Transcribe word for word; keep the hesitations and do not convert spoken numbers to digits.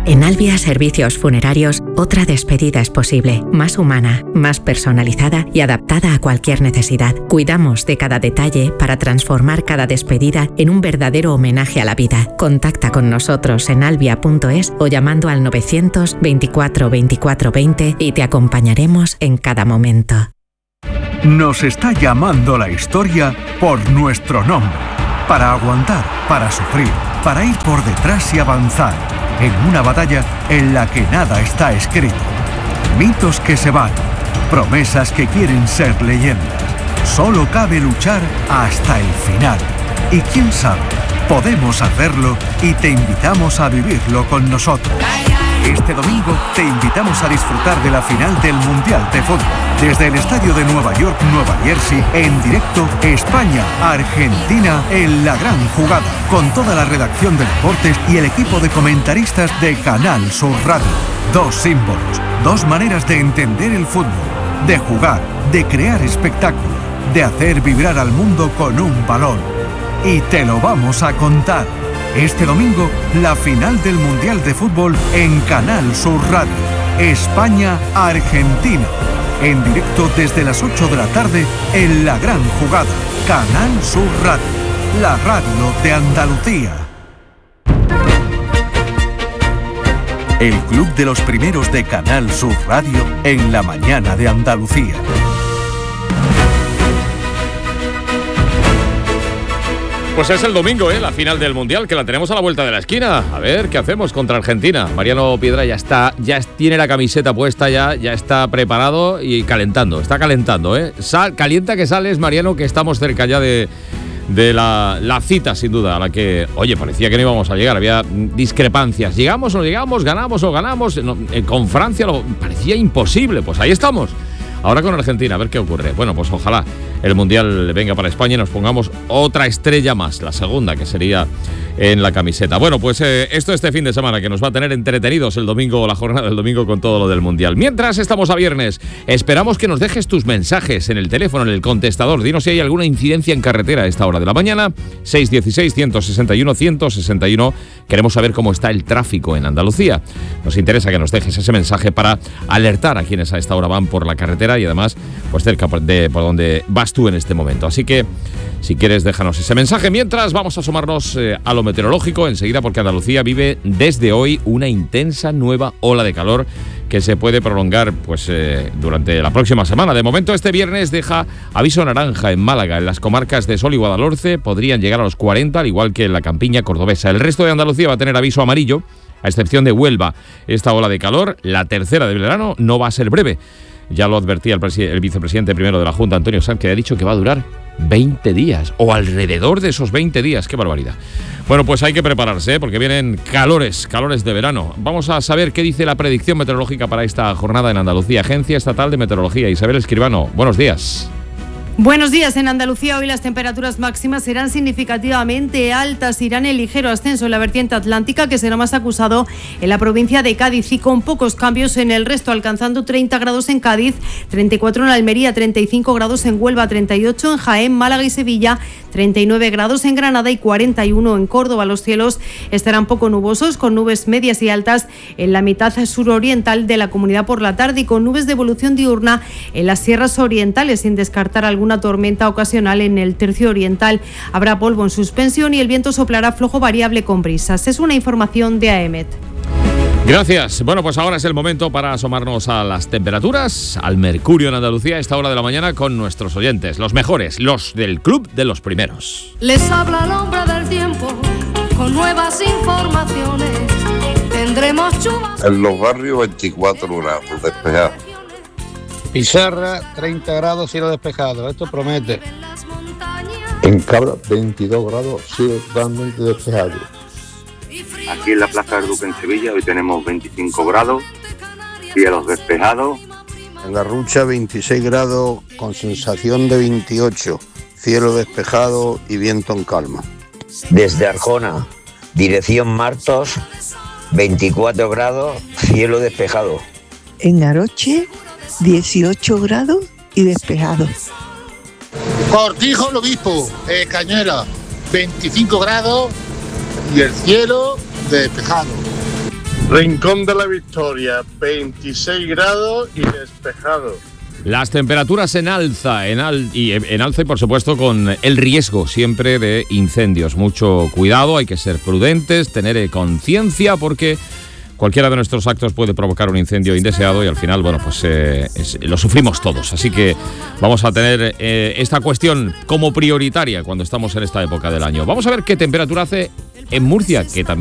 En Albia Servicios Funerarios, otra despedida es posible, más humana, más personalizada y adaptada a cualquier necesidad. Cuidamos de cada detalle para transformar cada despedida en un verdadero homenaje a la vida. Contacta con nosotros en albia punto es o llamando al novecientos veinticuatro veinticuatro veinte y te acompañaremos en cada momento. Nos está llamando la historia por nuestro nombre. Para aguantar, para sufrir, para ir por detrás y avanzar. En una batalla en la que nada está escrito. Mitos que se van, promesas que quieren ser leyendas. Solo cabe luchar hasta el final. Y quién sabe, podemos hacerlo y te invitamos a vivirlo con nosotros. Este domingo te invitamos a disfrutar de la final del Mundial de Fútbol. Desde el estadio de Nueva York, Nueva Jersey, en directo, España-Argentina en la gran jugada. Con toda la redacción de deportes y el equipo de comentaristas de Canal Sur Radio. Dos símbolos, dos maneras de entender el fútbol, de jugar, de crear espectáculo, de hacer vibrar al mundo con un balón. Y te lo vamos a contar. Este domingo, la final del Mundial de Fútbol en Canal Sur Radio. España-Argentina. En directo desde las ocho de la tarde en la gran jugada. Canal Sur Radio. La radio de Andalucía. El club de los primeros de Canal Sur Radio en la mañana de Andalucía. Pues es el domingo, ¿eh? La final del Mundial, que la tenemos a la vuelta de la esquina. A ver, ¿qué hacemos contra Argentina? Mariano Piedra ya está, ya tiene la camiseta puesta, ya, ya está preparado y calentando, está calentando, ¿eh? Sal, calienta que sales, Mariano, que estamos cerca ya de, de la, la cita, sin duda, a la que, oye, parecía que no íbamos a llegar, había discrepancias. ¿Llegamos o no llegamos? ¿Ganamos o ganamos? No, eh, con Francia lo parecía imposible, pues ahí estamos. Ahora con Argentina, a ver qué ocurre. Bueno, pues ojalá el Mundial venga para España y nos pongamos otra estrella más, la segunda, que sería en la camiseta. Bueno, pues eh, esto este fin de semana, que nos va a tener entretenidos el domingo, la jornada del domingo con todo lo del Mundial. Mientras estamos a viernes, esperamos que nos dejes tus mensajes en el teléfono, en el contestador. Dinos si hay alguna incidencia en carretera a esta hora de la mañana. seis uno seis, uno seis uno, uno seis uno. Queremos saber cómo está el tráfico en Andalucía. Nos interesa que nos dejes ese mensaje para alertar a quienes a esta hora van por la carretera y además pues cerca de por donde vas tú en este momento. Así que si quieres déjanos ese mensaje. Mientras vamos a asomarnos eh, a lo meteorológico enseguida, porque Andalucía vive desde hoy una intensa nueva ola de calor que se puede prolongar pues eh, durante la próxima semana. De momento este viernes deja aviso naranja en Málaga. En las comarcas de Sol y Guadalhorce podrían llegar a los cuarenta, al igual que en la campiña cordobesa. El resto de Andalucía va a tener aviso amarillo, a excepción de Huelva. Esta ola de calor, la tercera del verano, no va a ser breve. Ya lo advertía el, presi- el vicepresidente primero de la Junta, Antonio Sanz, que ha dicho que va a durar veinte días, o alrededor de esos veinte días. ¡Qué barbaridad! Bueno, pues hay que prepararse, ¿eh? Porque vienen calores, calores de verano. Vamos a saber qué dice la predicción meteorológica para esta jornada en Andalucía. Agencia Estatal de Meteorología. Isabel Escribano, buenos días. Buenos días. En Andalucía hoy las temperaturas máximas serán significativamente altas, irán en ligero ascenso en la vertiente atlántica, que será más acusado en la provincia de Cádiz, y con pocos cambios en el resto, alcanzando treinta grados en Cádiz, treinta y cuatro en Almería, treinta y cinco grados en Huelva, treinta y ocho en Jaén, Málaga y Sevilla, treinta y nueve grados en Granada y cuarenta y uno en Córdoba. Los cielos estarán poco nubosos, con nubes medias y altas en la mitad suroriental de la comunidad por la tarde y con nubes de evolución diurna en las sierras orientales, sin descartar algún una tormenta ocasional en el tercio oriental. Habrá polvo en suspensión y el viento soplará flojo variable con brisas. Es una información de AEMET. Gracias. Bueno, pues ahora es el momento para asomarnos a las temperaturas, al mercurio en Andalucía a esta hora de la mañana con nuestros oyentes, los mejores, los del Club de los Primeros. Les habla el hombre del tiempo con nuevas informaciones. Tendremos chubas. En los barrios veinticuatro grados despejados. Pizarra, treinta grados, cielo despejado. Esto promete. En Cabra, veintidós grados, cielo totalmente despejado. Aquí en la Plaza del Duque en Sevilla hoy tenemos veinticinco grados, cielos despejados. En La Rucha, veintiséis grados con sensación de veintiocho, cielo despejado y viento en calma. Desde Arjona, dirección Martos, veinticuatro grados, cielo despejado. En Aroche, dieciocho grados y despejado. Cortijo el Obispo, eh, Cañuela, veinticinco grados y el cielo despejado. Rincón de la Victoria, veintiséis grados y despejado. Las temperaturas en alza, en, al, y en alza y por supuesto con el riesgo siempre de incendios. Mucho cuidado, hay que ser prudentes, tener conciencia porque cualquiera de nuestros actos puede provocar un incendio indeseado y al final, bueno, pues eh, es, lo sufrimos todos. Así que vamos a tener eh, esta cuestión como prioritaria cuando estamos en esta época del año. Vamos a ver qué temperatura hace en Murcia, que también